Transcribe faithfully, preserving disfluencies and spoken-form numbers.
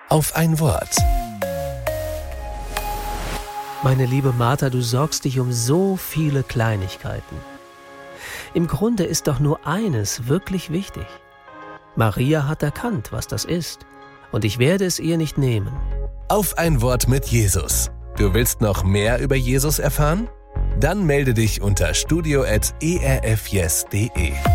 auf ein Wort. Meine liebe Martha, du sorgst dich um so viele Kleinigkeiten. Im Grunde ist doch nur eines wirklich wichtig. Maria hat erkannt, was das ist, und ich werde es ihr nicht nehmen. Auf ein Wort mit Jesus. Du willst noch mehr über Jesus erfahren? Dann melde dich unter studio at e r f yes punkt de.